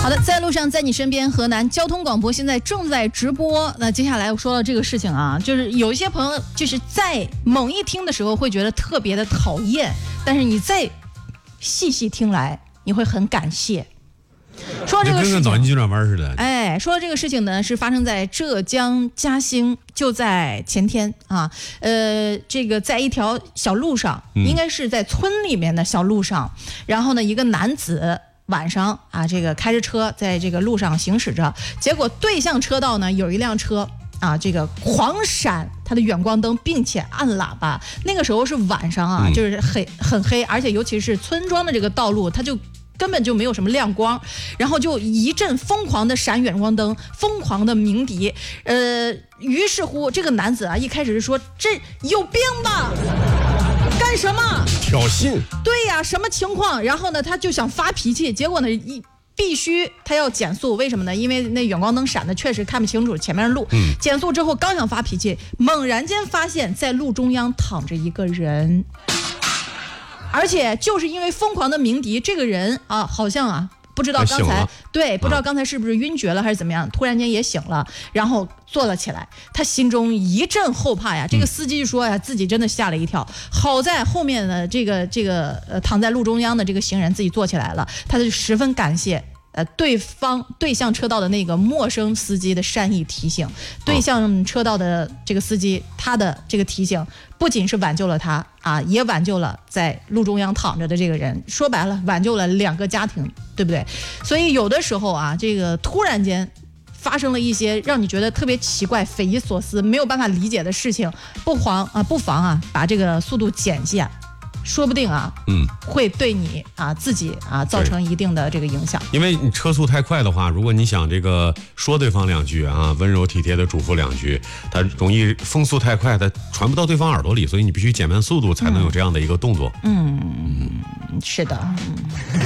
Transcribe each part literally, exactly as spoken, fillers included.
好的，在路上，在你身边，河南交通广播现在正在直播。那接下来我说到这个事情啊，就是有一些朋友就是在猛一听的时候会觉得特别的讨厌，但是你再细细听来，你会很感谢。说到这个事情， 跟个脑筋急转弯似的。 哎，说到这个事情呢，是发生在浙江嘉兴，就在前天啊。呃，这个在一条小路上，嗯、应该是在村里面的小路上，然后呢，一个男子。晚上啊，这个开着车在这个路上行驶着，结果对向车道呢有一辆车啊，这个狂闪它的远光灯，并且按喇叭。那个时候是晚上啊，嗯、就是很很黑，而且尤其是村庄的这个道路，它就根本就没有什么亮光，然后就一阵疯狂的闪远光灯，疯狂的鸣笛。呃，于是乎这个男子啊，一开始是说这有病吧。干什么？ 挑衅。 对呀，什么情况？然后呢，他就想发脾气，结果呢，一必须他要减速，为什么呢？因为那远光灯闪的确实看不清楚前面的路。嗯，减速之后刚想发脾气，猛然间发现，在路中央躺着一个人，而且就是因为疯狂的鸣笛，这个人啊，好像啊。不知道刚才对，不知道刚才是不是晕厥了还是怎么样，突然间也醒了，然后坐了起来。他心中一阵后怕呀。这个司机就说呀，自己真的吓了一跳。好在后面的这个这个呃躺在路中央的这个行人自己坐起来了，他就十分感谢。呃，对方对向车道的那个陌生司机的善意提醒，对向车道的这个司机他的这个提醒，不仅是挽救了他啊，也挽救了在路中央躺着的这个人。说白了，挽救了两个家庭，对不对？所以有的时候啊，这个突然间发生了一些让你觉得特别奇怪、匪夷所思、没有办法理解的事情，不妨啊，不妨啊，把这个速度减下。说不定啊，嗯，会对你啊自己啊造成一定的这个影响。 因为你车速太快的话，如果你想这个说对方两句啊，温柔体贴的嘱咐两句，它容易风速太快，它传不到对方耳朵里，所以你必须减慢速度，才能有这样的一个动作。 嗯，嗯是的。嗯、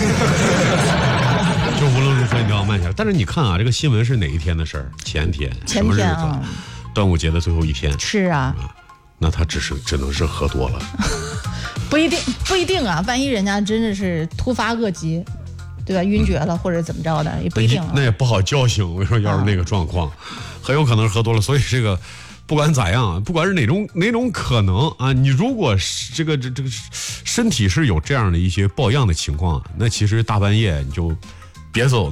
就无论如何你都要慢下来。但是你看啊，这个新闻是哪一天的事儿？前天， 前天什么日子？ 啊、 端午节的最后一天。 是啊。 啊那他只是只能是喝多了。 不一定，不一定啊！万一人家真的是突发恶疾，对吧？晕厥了、嗯、或者怎么着的，也不一定、啊。 那也不好叫醒。我说，要是那个状况，啊、很有可能是喝多了。所以这个，不管咋样，不管是哪种哪种可能啊，你如果是这个这这个身体是有这样的一些抱恙的情况，那其实大半夜你就别走。